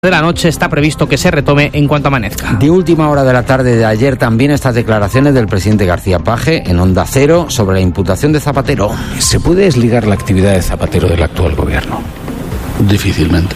de la noche está previsto que se retome en cuanto amanezca. De última hora de la tarde de ayer también estas declaraciones del presidente García Paje en Onda Cero sobre la imputación de Zapatero. ¿Se puede desligar la actividad de Zapatero del actual gobierno? Difícilmente.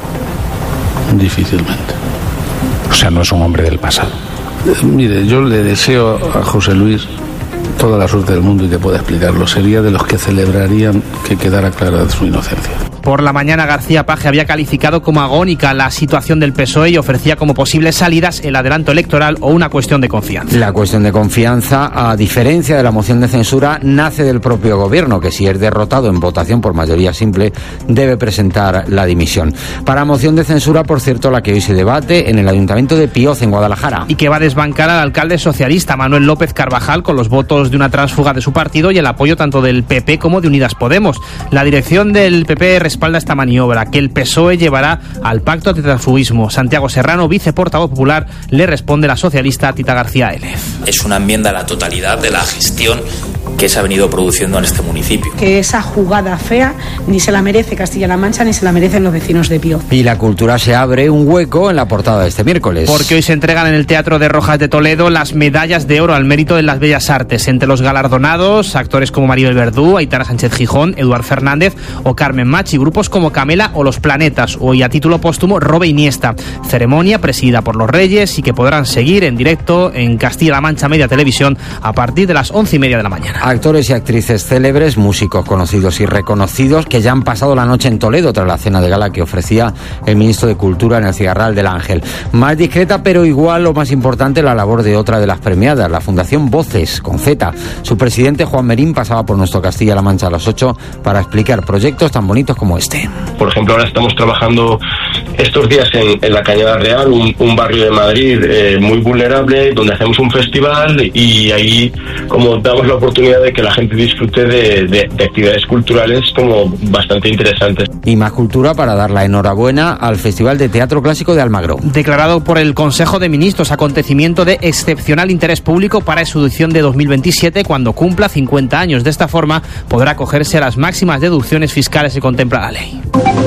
O sea, no es un hombre del pasado. Mire, yo le deseo a José Luis toda la suerte del mundo y que pueda explicarlo. Sería de los que celebrarían que quedara clara su inocencia. Por la mañana García Paje había calificado como agónica la situación del PSOE y ofrecía como posibles salidas el adelanto electoral o una cuestión de confianza. La cuestión de confianza, a diferencia de la moción de censura, nace del propio gobierno, que si es derrotado en votación por mayoría simple, debe presentar la dimisión. Para moción de censura, por cierto, la que hoy se debate en el Ayuntamiento de Pioz, en Guadalajara. Y que va a desbancar al alcalde socialista Manuel López Carvajal con los votos de una tránsfuga de su partido y el apoyo tanto del PP como de Unidas Podemos. La dirección del PP respalda esta maniobra que el PSOE llevará al pacto antitransfugismo. Santiago Serrano, viceportavoz popular, le responde la socialista Tita García Élez. Es una enmienda a la totalidad de la gestión que se ha venido produciendo en este municipio. Que esa jugada fea ni se la merece Castilla-La Mancha ni se la merecen los vecinos de Pioz. Y la cultura se abre un hueco en la portada de este miércoles. Porque hoy se entregan en el Teatro de Rojas de Toledo las medallas de oro al mérito de las bellas artes. Entre los galardonados, actores como Maribel Verdú, Aitana Sánchez Gijón, Eduard Fernández o Carmen Machi, grupos como Camela o Los Planetas, hoy a título póstumo Robe Iniesta. Ceremonia presidida por los Reyes y que podrán seguir en directo en Castilla-La Mancha Media Televisión a partir de las 11:30 de la mañana. Actores y actrices célebres, músicos conocidos y reconocidos que ya han pasado la noche en Toledo tras la cena de gala que ofrecía el ministro de Cultura en el Cigarral del Ángel. Más discreta, pero igual o más importante, la labor de otra de las premiadas, la Fundación Voces, con Z. Su presidente, Juan Merín, pasaba por nuestro Castilla-La Mancha a las 8 para explicar proyectos tan bonitos como este. Por ejemplo, ahora estamos trabajando estos días en la Cañada Real, un barrio de Madrid muy vulnerable, donde hacemos un festival y ahí como damos la oportunidad de que la gente disfrute de actividades culturales como bastante interesantes. Y más cultura para dar la enhorabuena al Festival de Teatro Clásico de Almagro. Declarado por el Consejo de Ministros acontecimiento de excepcional interés público para su edición de 2027, cuando cumpla 50 años. De esta forma podrá acogerse a las máximas deducciones fiscales que contempla la ley.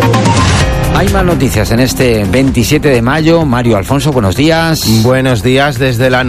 Hay más noticias en este 27 de mayo. Mario Alfonso, buenos días. Buenos días. Desde las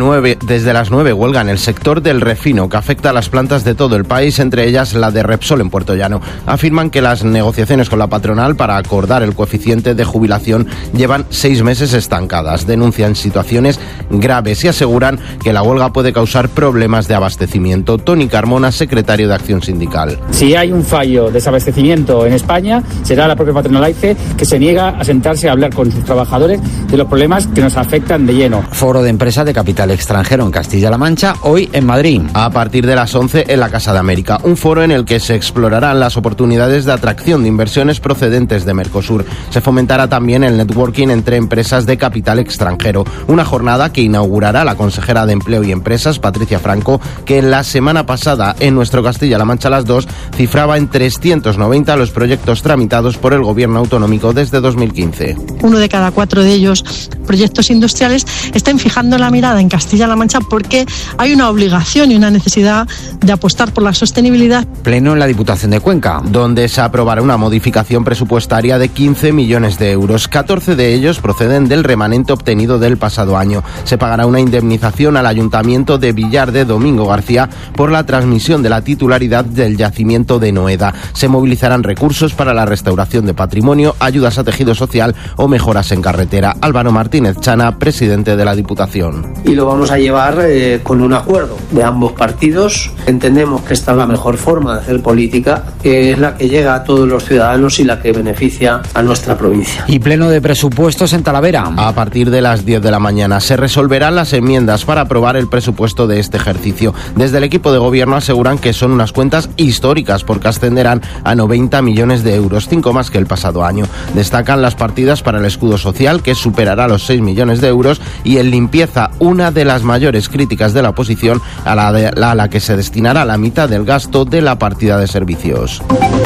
9 huelga en el sector del refino, que afecta a las plantas de todo el país, entre ellas la de Repsol en Puerto Llano. Afirman que las negociaciones con la patronal para acordar el coeficiente de jubilación llevan 6 meses estancadas. Denuncian situaciones graves y aseguran que la huelga puede causar problemas de abastecimiento. Toni Carmona, secretario de Acción Sindical. Si hay un fallo de desabastecimiento en España, será la propia patronal AICE que se niega a sentarse a hablar con sus trabajadores de los problemas que nos afectan de lleno. Foro de empresas de capital extranjero en Castilla-La Mancha, hoy en Madrid. A partir de las 11 en la Casa de América, un foro en el que se explorarán las oportunidades de atracción de inversiones procedentes de Mercosur. Se fomentará también el networking entre empresas de capital extranjero, una jornada que inaugurará la consejera de Empleo y Empresas, Patricia Franco, que la semana pasada en nuestro Castilla-La Mancha las 2 cifraba en 390 los proyectos tramitados por el gobierno autonómico desde 2015. 1 de cada 4 de ellos, proyectos industriales, están fijando la mirada en Castilla-La Mancha porque hay una obligación y una necesidad de apostar por la sostenibilidad. Pleno en la Diputación de Cuenca, donde se aprobará una modificación presupuestaria de 15 millones de euros. 14 de ellos proceden del remanente obtenido del pasado año. Se pagará una indemnización al Ayuntamiento de Villar de Domingo García por la transmisión de la titularidad del yacimiento de Noeda. Se movilizarán recursos para la restauración de patrimonio, ayudas a tejido social o mejoras en carretera. Álvaro Martínez Chana, presidente de la Diputación. Y lo vamos a llevar con un acuerdo de ambos partidos. Entendemos que esta es la mejor forma de hacer política, que es la que llega a todos los ciudadanos y la que beneficia a nuestra provincia. Y pleno de presupuestos en Talavera. A partir de las 10 de la mañana se resolverán las enmiendas para aprobar el presupuesto de este ejercicio. Desde el equipo de gobierno aseguran que son unas cuentas históricas porque ascenderán a 90 millones de euros, 5 más que el pasado año. Destacan las partidas para el escudo social, que superará los 6 millones de euros, y en limpieza, una de las mayores críticas de la oposición, a la que se destinará la mitad del gasto de la partida de servicios.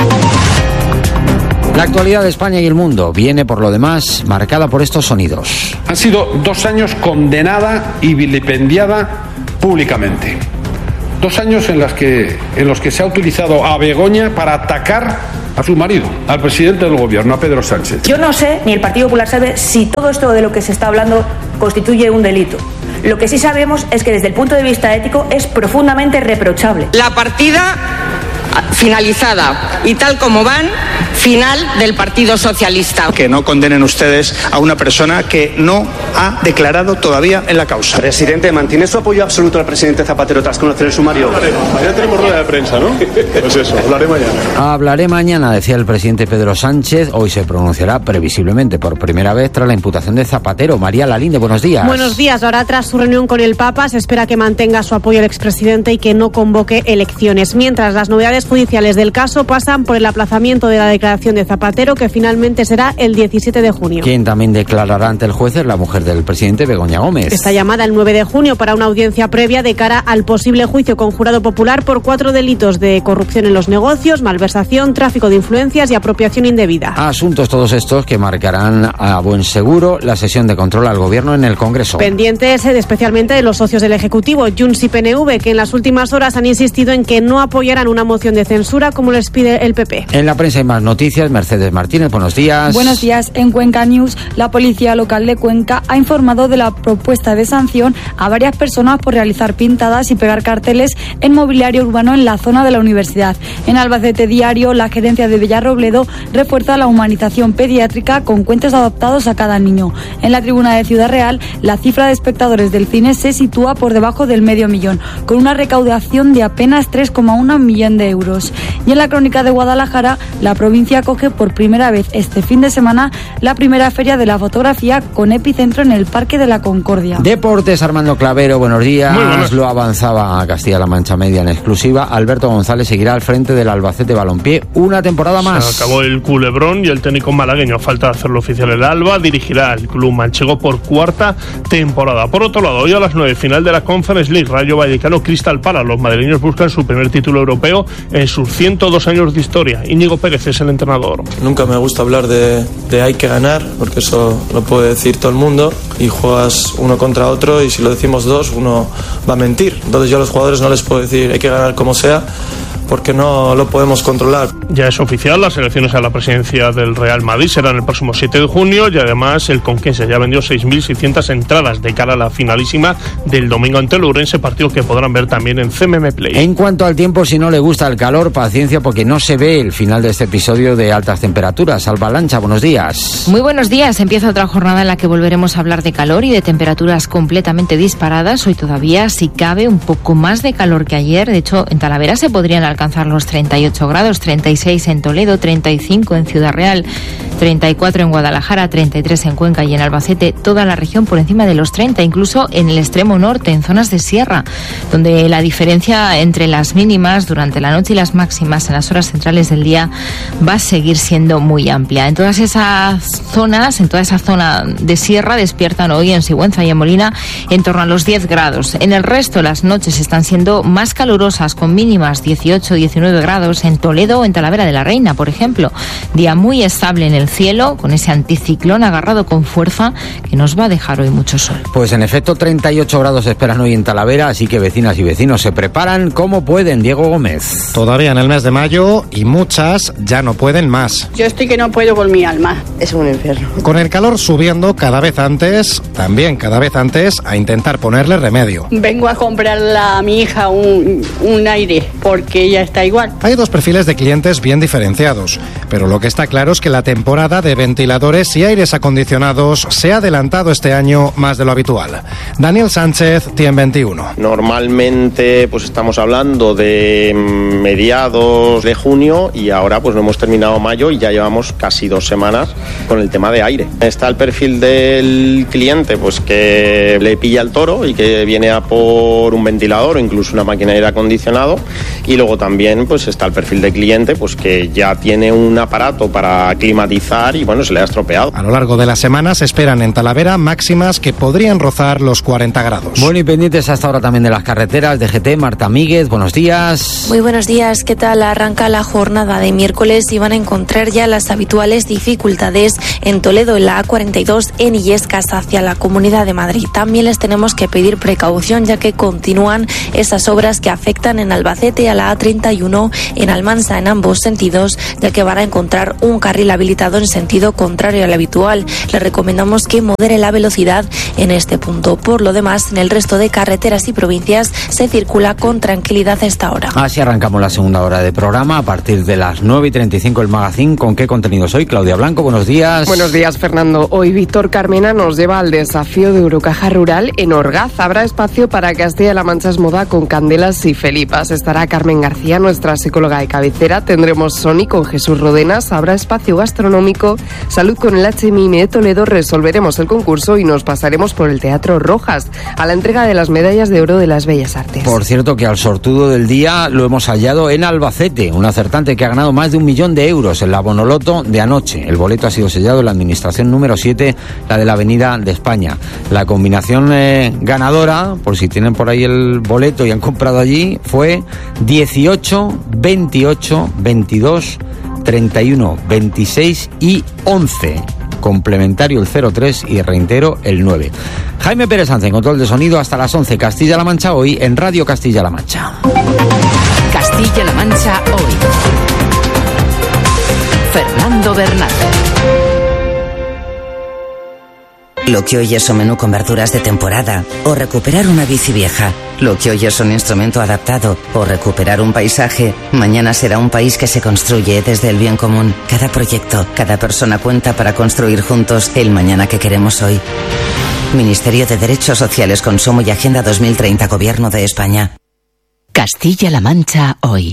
La actualidad de España y el mundo viene, por lo demás, marcada por estos sonidos. Han sido 2 años condenada y vilipendiada públicamente. 2 años en los que se ha utilizado a Begoña para atacar a su marido, al presidente del gobierno, a Pedro Sánchez. Yo no sé, ni el Partido Popular sabe, si todo esto de lo que se está hablando constituye un delito. Lo que sí sabemos es que desde el punto de vista ético es profundamente reprochable. La partida finalizada y tal como van, final del Partido Socialista. Que no condenen ustedes a una persona que no ha declarado todavía en la causa. Presidente, ¿mantiene su apoyo absoluto al presidente Zapatero tras conocer el sumario? Mañana tenemos rueda de prensa, ¿no? Pues eso, hablaré mañana. Hablaré mañana, decía el presidente Pedro Sánchez. Hoy se pronunciará previsiblemente por primera vez tras la imputación de Zapatero. María Lalinde, buenos días. Buenos días. Ahora, tras su reunión con el Papa, se espera que mantenga su apoyo al expresidente y que no convoque elecciones. Mientras, las novedades judiciales del caso pasan por el aplazamiento de la declaración de Zapatero, que finalmente será el 17 de junio. Quien también declarará ante el juez es la mujer del presidente, Begoña Gómez. Está llamada el 9 de junio para una audiencia previa de cara al posible juicio con jurado popular por 4 delitos de corrupción en los negocios, malversación, tráfico de influencias y apropiación indebida. Asuntos todos estos que marcarán a buen seguro la sesión de control al gobierno en el Congreso. Pendientes especialmente de los socios del Ejecutivo, Junts y PNV, que en las últimas horas han insistido en que no apoyarán una moción de censura como les pide el PP. En la prensa hay más noticias. Mercedes Martínez, buenos días. Buenos días. En Cuenca News, la policía local de Cuenca ha informado de la propuesta de sanción a varias personas por realizar pintadas y pegar carteles en mobiliario urbano en la zona de la universidad. En Albacete Diario, la gerencia de Villarrobledo refuerza la humanización pediátrica con cuentos adaptados a cada niño. En la tribuna de Ciudad Real, la cifra de espectadores del cine se sitúa por debajo del 500.000, con una recaudación de apenas 3,1 millones de euros. Y en la crónica de Guadalajara, la provincia acoge por primera vez este fin de semana la primera feria de la fotografía con epicentro en el Parque de la Concordia. Deportes, Armando Clavero, buenos días. Lo avanzaba a Castilla-La Mancha Media en exclusiva. Alberto González seguirá al frente del Albacete Balompié una temporada más. Se acabó el culebrón y el técnico malagueño, a falta de hacerlo oficial el Alba, dirigirá al club manchego por 4ª temporada. Por otro lado, hoy a las 9, final de la Conference League, Rayo Vallecano Crystal Palace. Los madrileños buscan su primer título europeo en sus 102 años de historia. Íñigo Pérez es el entrenador. Nunca me gusta hablar de hay que ganar, porque eso lo puede decir todo el mundo, y juegas uno contra otro, y si lo decimos dos, uno va a mentir. Entonces yo a los jugadores no les puedo decir hay que ganar como sea, porque no lo podemos controlar. Ya es oficial, las elecciones a la presidencia del Real Madrid serán el próximo 7 de junio y además el Conquense ya vendió 6.600 entradas de cara a la finalísima del domingo ante el Ourense, partido que podrán ver también en CMM Play. En cuanto al tiempo, si no le gusta el calor, paciencia porque no se ve el final de este episodio de altas temperaturas. Alba Lancha, buenos días. Muy buenos días. Empieza otra jornada en la que volveremos a hablar de calor y de temperaturas completamente disparadas. Hoy todavía, si cabe, un poco más de calor que ayer. De hecho, en Talavera se podrían alcanzar los 38 grados, 36 en Toledo, 35 en Ciudad Real, 34 en Guadalajara, 33 en Cuenca y en Albacete, toda la región por encima de los 30, incluso en el extremo norte, en zonas de sierra, donde la diferencia entre las mínimas durante la noche y las máximas en las horas centrales del día va a seguir siendo muy amplia. En todas esas zonas, en toda esa zona de sierra, despiertan hoy en Sigüenza y en Molina en torno a los 10 grados. En el resto, las noches están siendo más calurosas, con mínimas 18, 19 grados en Toledo o en Talavera de la Reina, por ejemplo. Día muy estable en el cielo, con ese anticiclón agarrado con fuerza que nos va a dejar hoy mucho sol. Pues en efecto, 38 grados esperan hoy en Talavera, así que vecinas y vecinos se preparan como pueden. Diego Gómez. Todavía en el mes de mayo y muchas ya no pueden más. Yo estoy que no puedo con mi alma. Es un infierno. Con el calor subiendo cada vez antes, también cada vez antes, a intentar ponerle remedio. Vengo a comprarle a mi hija un aire, porque ella está igual. Hay dos perfiles de clientes bien diferenciados, pero lo que está claro es que la temporada de ventiladores y aires acondicionados se ha adelantado este año más de lo habitual. Daniel Sánchez, TIEN21. Normalmente pues estamos hablando de mediados de junio y ahora pues no hemos terminado mayo y ya llevamos casi 2 semanas con el tema de aire. Está el perfil del cliente pues que le pilla el toro y que viene a por un ventilador o incluso una máquina de aire acondicionado, y luego también pues está el perfil de cliente pues que ya tiene un aparato para climatizar y bueno, se le ha estropeado. A lo largo de la semana se esperan en Talavera máximas que podrían rozar los 40 grados. Bueno, y pendientes hasta ahora también de las carreteras. DGT, Marta Míguez, buenos días. Muy buenos días, ¿qué tal? Arranca la jornada de miércoles y van a encontrar ya las habituales dificultades en Toledo, en la A42, en Illescas hacia la Comunidad de Madrid. También les tenemos que pedir precaución ya que continúan esas obras que afectan en Albacete a la A30 A31 en Almansa en ambos sentidos, ya que van a encontrar un carril habilitado en sentido contrario al habitual. Le recomendamos que modere la velocidad en este punto. Por lo demás, en el resto de carreteras y provincias se circula con tranquilidad a esta hora. Así arrancamos la segunda hora de programa a partir de las 9:35 el Magazine. ¿Con qué contenidos hoy? Claudia Blanco, buenos días. Buenos días, Fernando. Hoy Víctor Carmena nos lleva al desafío de Eurocaja Rural en Orgaz. Habrá espacio para Castilla-La Mancha es moda con candelas y felipas. Estará Carmen García, nuestra psicóloga de cabecera. Tendremos Sony con Jesús Rodenas. Habrá espacio gastronómico, salud con el HMIM de Toledo. Resolveremos el concurso y nos pasaremos por el Teatro Rojas a la entrega de las medallas de oro de las Bellas Artes. Por cierto, que al sortudo del día lo hemos hallado en Albacete, un acertante que ha ganado más de 1 millón de euros en la Bonoloto de anoche. El boleto ha sido sellado en la administración número 7, la de la Avenida de España. La combinación ganadora, por si tienen por ahí el boleto y han comprado allí, fue 18, 28, 22, 31, 26 y 11. Complementario el 03 y reintero el 9. Jaime Pérez Sánchez en control de sonido hasta las 11. Castilla-La Mancha hoy en Radio Castilla-La Mancha. Castilla-La Mancha hoy. Fernando Bernal. Lo que hoy es un menú con verduras de temporada o recuperar una bici vieja. Lo que hoy es un instrumento adaptado o recuperar un paisaje, mañana será un país que se construye desde el bien común. Cada proyecto, cada persona cuenta para construir juntos el mañana que queremos hoy. Ministerio de Derechos Sociales, Consumo y Agenda 2030, Gobierno de España. Castilla-La Mancha hoy.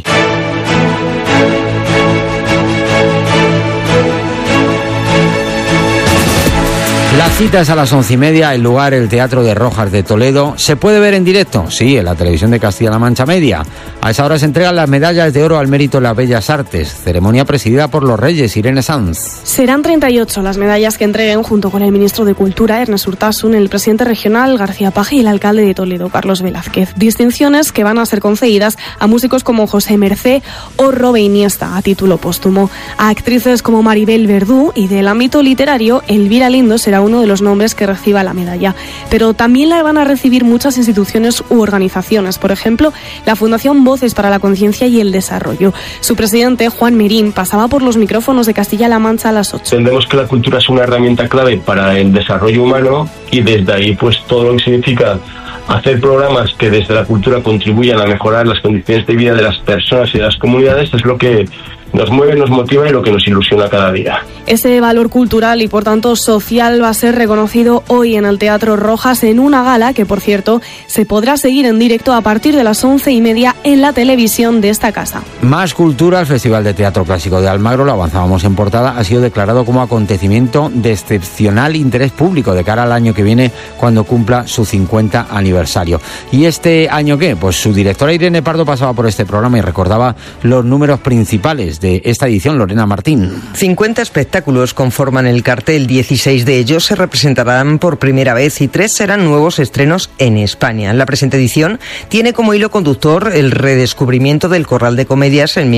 La cita es a las 11:30, el lugar, el Teatro de Rojas de Toledo. ¿Se puede ver en directo? Sí, en la televisión de Castilla-La Mancha Media. A esa hora se entregan las medallas de oro al mérito de las Bellas Artes, ceremonia presidida por los Reyes, Irene Sanz. Serán 38 las medallas que entreguen junto con el ministro de Cultura, Ernest Urtasun, el presidente regional, García Paje, y el alcalde de Toledo, Carlos Velázquez. Distinciones que van a ser concedidas a músicos como José Mercé o Robe Iniesta, a título póstumo. A actrices como Maribel Verdú y del ámbito literario, Elvira Lindo será uno de los nombres que reciba la medalla. Pero también la van a recibir muchas instituciones u organizaciones, por ejemplo, la Fundación Voces para la Conciencia y el Desarrollo. Su presidente, Juan Merín, pasaba por los micrófonos de Castilla-La Mancha a las 8. Entendemos que la cultura es una herramienta clave para el desarrollo humano y desde ahí pues todo lo que significa hacer programas que desde la cultura contribuyan a mejorar las condiciones de vida de las personas y de las comunidades es lo que nos mueve, nos motiva y lo que nos ilusiona cada día. Ese valor cultural y por tanto social va a ser reconocido hoy en el Teatro Rojas en una gala que, por cierto, se podrá seguir en directo a partir de las 11:30 en la televisión de esta casa. Más cultura, el Festival de Teatro Clásico de Almagro, lo avanzábamos en portada, ha sido declarado como acontecimiento de excepcional interés público de cara al año que viene cuando cumpla su 50 aniversario. ¿Y este año qué? Pues su directora Irene Pardo pasaba por este programa y recordaba los números principales de esta edición. Lorena Martín. 50 espectáculos conforman el cartel, 16 de ellos se representarán por primera vez y 3 serán nuevos estrenos en España. La presente edición tiene como hilo conductor el redescubrimiento del Corral de Comedias en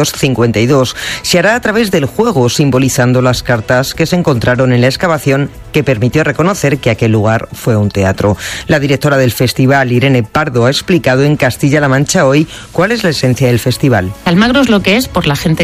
1952. Se hará a través del juego, simbolizando las cartas que se encontraron en la excavación que permitió reconocer que aquel lugar fue un teatro. La directora del festival, Irene Pardo, ha explicado en Castilla-La Mancha hoy cuál es la esencia del festival. Almagro es lo que es por la gente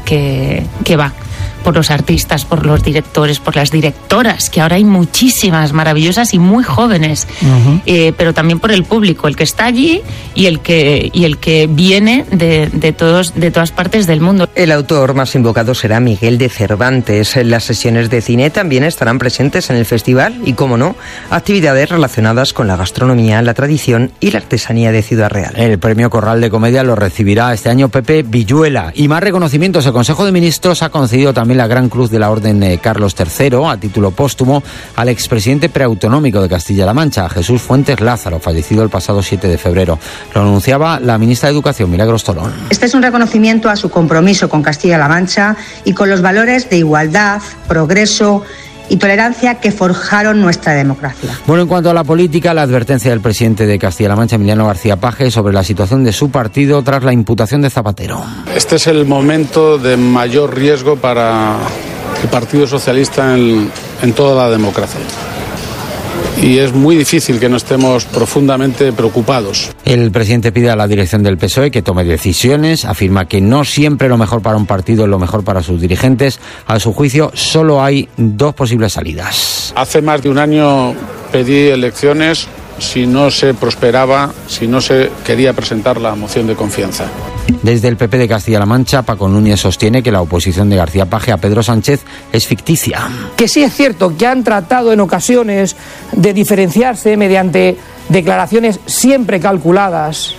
que va, por los artistas, por los directores, por las directoras, que ahora hay muchísimas maravillosas y muy jóvenes, pero también por el público, el que está allí y el que viene de todas partes del mundo. El autor más invocado será Miguel de Cervantes. Las sesiones de cine también estarán presentes en el festival y, como no, actividades relacionadas con la gastronomía, la tradición y la artesanía de Ciudad Real. El premio Corral de Comedia lo recibirá este año Pepe Villuela. Y más reconocimientos. El Consejo de Ministros ha concedido también la Gran Cruz de la Orden Carlos III, a título póstumo, al expresidente preautonómico de Castilla-La Mancha, Jesús Fuentes Lázaro, fallecido el pasado 7 de febrero. Lo anunciaba la ministra de Educación, Milagros Tolón. Este es un reconocimiento a su compromiso con Castilla-La Mancha y con los valores de igualdad, progreso y tolerancia que forjaron nuestra democracia. Bueno, en cuanto a la política, la advertencia del presidente de Castilla-La Mancha, Emiliano García Paje, sobre la situación de su partido tras la imputación de Zapatero. Este es el momento de mayor riesgo para el Partido Socialista en toda la democracia. y es muy difícil que no estemos profundamente preocupados. El presidente pide a la dirección del PSOE que tome decisiones, afirma que no siempre lo mejor para un partido es lo mejor para sus dirigentes. A su juicio, solo hay dos posibles salidas. Hace más de un año pedí elecciones si no se prosperaba, si no se quería presentar la moción de confianza. Desde el PP de Castilla-La Mancha, Paco Núñez sostiene que la oposición de García Paje a Pedro Sánchez es ficticia. Que sí es cierto que han tratado en ocasiones de diferenciarse mediante declaraciones siempre calculadas,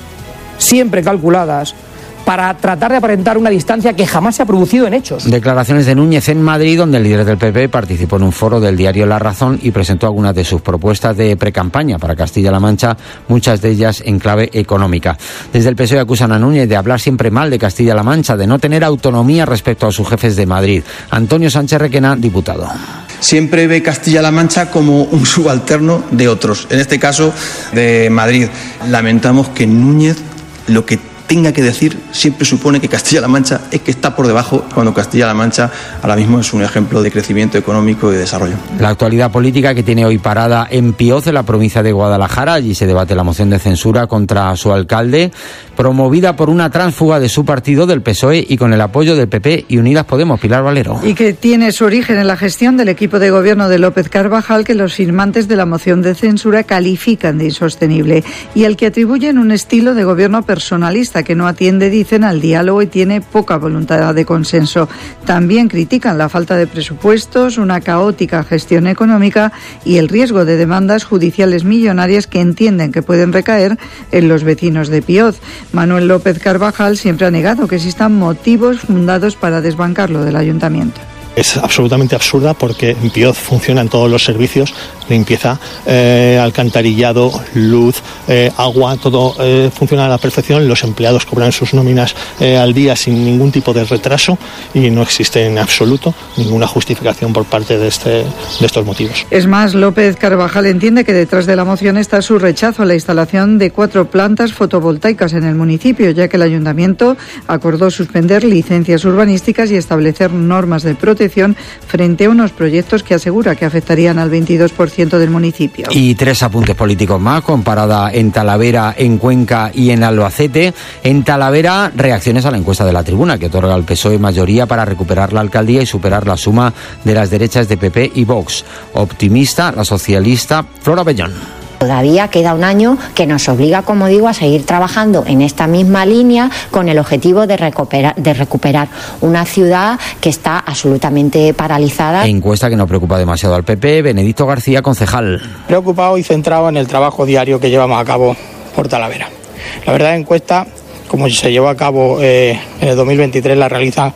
para tratar de aparentar una distancia que jamás se ha producido en hechos. Declaraciones de Núñez en Madrid, donde el líder del PP participó en un foro del diario La Razón y presentó algunas de sus propuestas de precampaña para Castilla-La Mancha, muchas de ellas en clave económica. Desde el PSOE acusan a Núñez de hablar siempre mal de Castilla-La Mancha, de no tener autonomía respecto a sus jefes de Madrid. Antonio Sánchez Requena, diputado. Siempre ve Castilla-La Mancha como un subalterno de otros, en este caso de Madrid. Lamentamos que Núñez lo que tenga que decir siempre supone que Castilla-La Mancha es que está por debajo, cuando Castilla-La Mancha ahora mismo es un ejemplo de crecimiento económico y de desarrollo. La actualidad política que tiene hoy parada en Pioz, en la provincia de Guadalajara. Allí se debate la moción de censura contra su alcalde, promovida por una tránsfuga de su partido, del PSOE, y con el apoyo del PP y Unidas Podemos. Pilar Valero. Y que tiene su origen en la gestión del equipo de gobierno de López Carvajal, que los firmantes de la moción de censura califican de insostenible, y al que atribuyen un estilo de gobierno personalista que no atiende, dicen, al diálogo y tiene poca voluntad de consenso. También critican la falta de presupuestos, una caótica gestión económica y el riesgo de demandas judiciales millonarias que entienden que pueden recaer en los vecinos de Pioz. Manuel López Carvajal siempre ha negado que existan motivos fundados para desbancarlo del ayuntamiento. Es absolutamente absurda porque en Pioz funcionan todos los servicios, limpieza, alcantarillado, luz, agua, todo funciona a la perfección. Los empleados cobran sus nóminas al día sin ningún tipo de retraso y no existe en absoluto ninguna justificación por parte de estos motivos. Es más, López Carvajal entiende que detrás de la moción está su rechazo a la instalación de 4 plantas fotovoltaicas en el municipio, ya que el ayuntamiento acordó suspender licencias urbanísticas y establecer normas de protección frente a unos proyectos que asegura que afectarían al 22% del municipio. Y 3 apuntes políticos más, con parada en Talavera, en Cuenca y en Albacete. En Talavera, reacciones a la encuesta de La Tribuna, que otorga al PSOE mayoría para recuperar la alcaldía y superar la suma de las derechas de PP y Vox. Optimista, la socialista Flora Bellón. Todavía queda un año que nos obliga, como digo, a seguir trabajando en esta misma línea con el objetivo de recuperar una ciudad que está absolutamente paralizada. Encuesta que no preocupa demasiado al PP. Benedicto García, concejal. Preocupado y centrado en el trabajo diario que llevamos a cabo por Talavera. La verdad, encuesta, como se llevó a cabo en el 2023, la realizan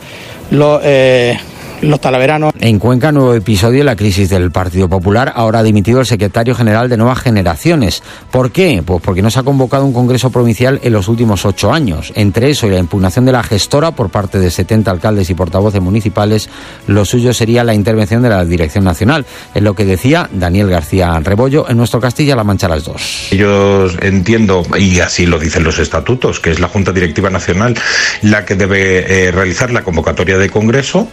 los talaveranos. En Cuenca, nuevo episodio de la crisis del Partido Popular. Ahora ha dimitido el secretario general de Nuevas Generaciones. ¿Por qué? Pues porque no se ha convocado un congreso provincial en los últimos 8 años. Entre eso y la impugnación de la gestora por parte de 70 alcaldes y portavoces municipales, lo suyo sería la intervención de la Dirección Nacional. Es lo que decía Daniel García Rebollo en nuestro Castilla-La Mancha a las 2. Yo entiendo, y así lo dicen los estatutos, que es la Junta Directiva Nacional la que debe realizar la convocatoria de congreso,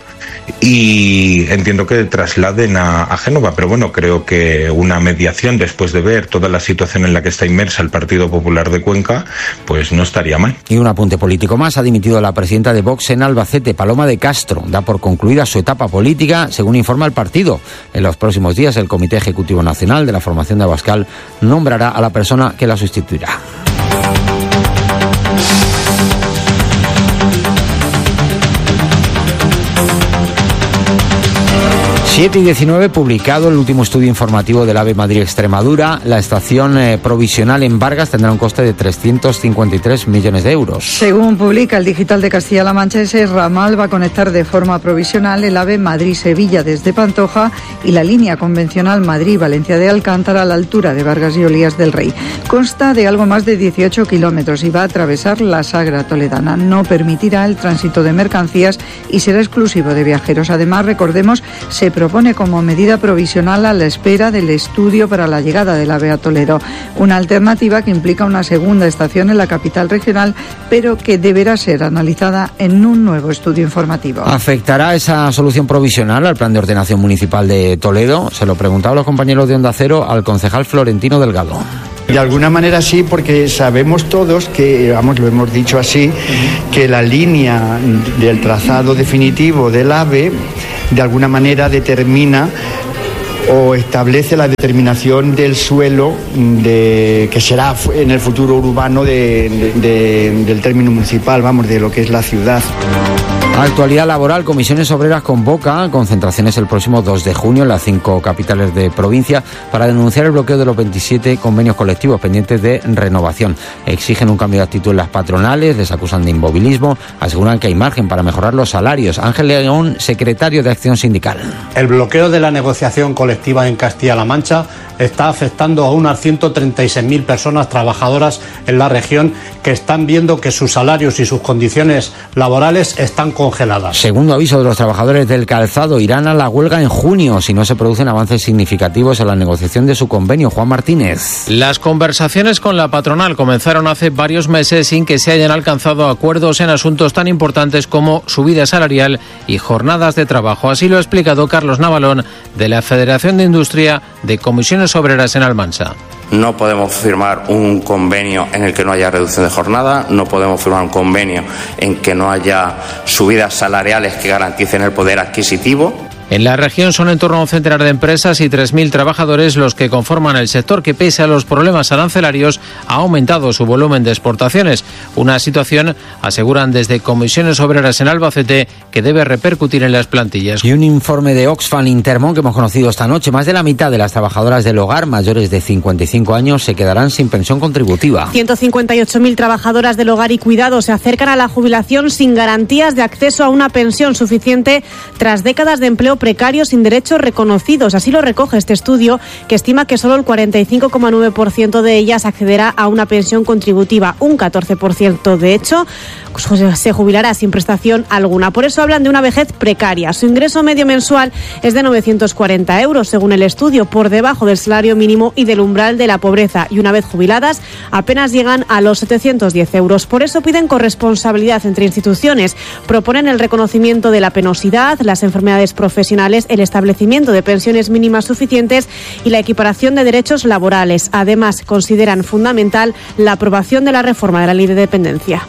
y entiendo que trasladen a Génova, pero bueno, creo que una mediación, después de ver toda la situación en la que está inmersa el Partido Popular de Cuenca, pues no estaría mal. Y un apunte político más: ha dimitido la presidenta de Vox en Albacete, Paloma de Castro. Da por concluida su etapa política, según informa el partido. En los próximos días, el Comité Ejecutivo Nacional de la formación de Abascal nombrará a la persona que la sustituirá. 7:19, publicado el último estudio informativo del AVE Madrid-Extremadura. La estación provisional en Vargas tendrá un coste de 353 millones de euros. Según publica el Digital de Castilla-La Mancha, ese ramal va a conectar de forma provisional el AVE Madrid-Sevilla desde Pantoja y la línea convencional Madrid-Valencia de Alcántara a la altura de Vargas y Olías del Rey. Consta de algo más de 18 kilómetros y va a atravesar la Sagra Toledana. No permitirá el tránsito de mercancías y será exclusivo de viajeros. Además, recordemos, se propone como medida provisional a la espera del estudio para la llegada del AVE a Toledo. Una alternativa que implica una segunda estación en la capital regional, pero que deberá ser analizada en un nuevo estudio informativo. ¿Afectará esa solución provisional al plan de ordenación municipal de Toledo? Se lo preguntaban los compañeros de Onda Cero al concejal Florentino Delgado. De alguna manera sí, porque sabemos todos que, lo hemos dicho así, que la línea del trazado definitivo del AVE de alguna manera determina o establece la determinación del suelo que será en el futuro urbano del término municipal, de lo que es la ciudad. Actualidad laboral. Comisiones Obreras convoca concentraciones el próximo 2 de junio en las 5 capitales de provincia para denunciar el bloqueo de los 27 convenios colectivos pendientes de renovación. Exigen un cambio de actitud en las patronales, les acusan de inmovilismo, aseguran que hay margen para mejorar los salarios. Ángel León, secretario de Acción Sindical. El bloqueo de la negociación colectiva en Castilla-La Mancha está afectando a unas 136.000 personas trabajadoras en la región que están viendo que sus salarios y sus condiciones laborales están congeladas. Segundo aviso de los trabajadores del calzado, irán a la huelga en junio si no se producen avances significativos en la negociación de su convenio. Juan Martínez. Las conversaciones con la patronal comenzaron hace varios meses sin que se hayan alcanzado acuerdos en asuntos tan importantes como subida salarial y jornadas de trabajo. Así lo ha explicado Carlos Navalón, de la Federación de Industria de Comisiones Obreras en Almansa. No podemos firmar un convenio en el que no haya reducción de jornada, no podemos firmar un convenio en que no haya subidas salariales que garanticen el poder adquisitivo. En la región son en torno a un centenar de empresas y 3.000 trabajadores los que conforman el sector que, pese a los problemas arancelarios, ha aumentado su volumen de exportaciones. Una situación, aseguran desde Comisiones Obreras en Albacete, que debe repercutir en las plantillas. Y un informe de Oxfam Intermón que hemos conocido esta noche. Más de la mitad de las trabajadoras del hogar mayores de 55 años se quedarán sin pensión contributiva. 158.000 trabajadoras del hogar y cuidado se acercan a la jubilación sin garantías de acceso a una pensión suficiente tras décadas de empleo precario sin derechos reconocidos. Así lo recoge este estudio, que estima que solo el 45,9% de ellas accederá a una pensión contributiva. Un 14%, de hecho, se jubilará sin prestación alguna. Por eso hablan de una vejez precaria. Su ingreso medio mensual es de 940 euros, según el estudio, por debajo del salario mínimo y del umbral de la pobreza. Y una vez jubiladas, apenas llegan a los 710 euros. Por eso piden corresponsabilidad entre instituciones. Proponen el reconocimiento de la penosidad, las enfermedades profesionales, el establecimiento de pensiones mínimas suficientes y la equiparación de derechos laborales. Además, consideran fundamental la aprobación de la reforma de la Ley de Dependencia.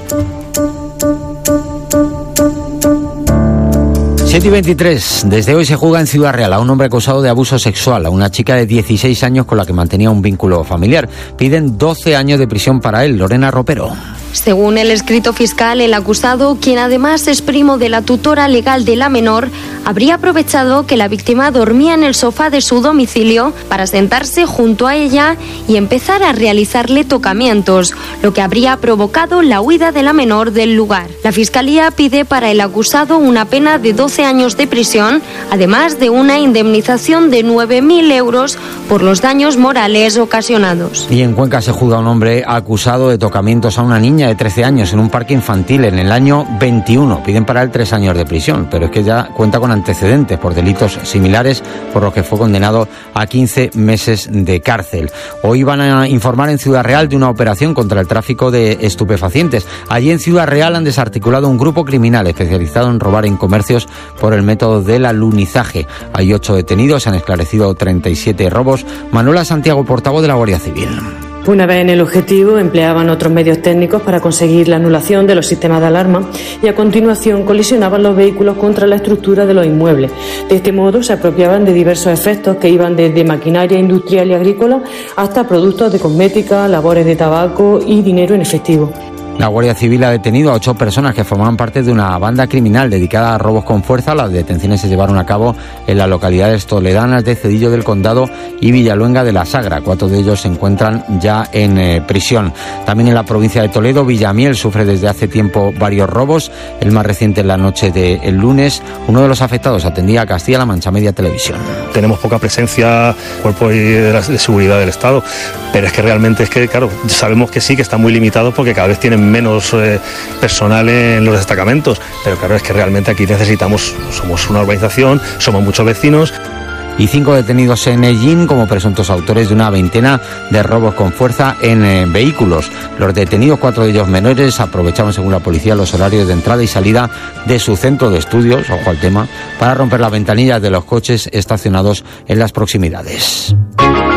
7:23. Desde hoy se juzga en Ciudad Real a un hombre acusado de abuso sexual a una chica de 16 años con la que mantenía un vínculo familiar. Piden 12 años de prisión para él. Lorena Ropero. Según el escrito fiscal, el acusado, quien además es primo de la tutora legal de la menor, habría aprovechado que la víctima dormía en el sofá de su domicilio para sentarse junto a ella y empezar a realizarle tocamientos, lo que habría provocado la huida de la menor del lugar. La Fiscalía pide para el acusado una pena de 12 años de prisión, además de una indemnización de 9.000 euros por los daños morales ocasionados. Y en Cuenca se juzga a un hombre acusado de tocamientos a una niña de 13 años en un parque infantil en el año 21. Piden para él 3 años de prisión, pero es que ya cuenta con antecedentes por delitos similares, por los que fue condenado a 15 meses de cárcel. Hoy van a informar en Ciudad Real de una operación contra el tráfico de estupefacientes. Allí en Ciudad Real han desarticulado un grupo criminal especializado en robar en comercios por el método del alunizaje. Hay 8 detenidos, se han esclarecido 37 robos. Manuela Santiago, portavoz de la Guardia Civil. Una vez en el objetivo, empleaban otros medios técnicos para conseguir la anulación de los sistemas de alarma y a continuación colisionaban los vehículos contra la estructura de los inmuebles. De este modo se apropiaban de diversos efectos que iban desde maquinaria industrial y agrícola hasta productos de cosmética, labores de tabaco y dinero en efectivo. La Guardia Civil ha detenido a 8 personas que formaban parte de una banda criminal dedicada a robos con fuerza. Las detenciones se llevaron a cabo en las localidades toledanas de Cedillo del Condado y Villaluenga de la Sagra. 4 de ellos se encuentran ya en prisión. También en la provincia de Toledo, Villamiel sufre desde hace tiempo varios robos. El más reciente en la noche del lunes. Uno de los afectados atendía a Castilla-La Mancha Media Televisión. Tenemos poca presencia, cuerpos de seguridad del Estado, pero es que realmente claro, sabemos que sí, que está muy limitado porque cada vez tienen menos personal en los destacamentos, pero claro, es que realmente aquí somos una urbanización, somos muchos vecinos. Y 5 detenidos en Ellín como presuntos autores de una veintena de robos con fuerza en vehículos. Los detenidos, 4 de ellos menores, aprovechaban, según la policía, los horarios de entrada y salida de su centro de estudios, ojo al tema, para romper las ventanillas de los coches estacionados en las proximidades.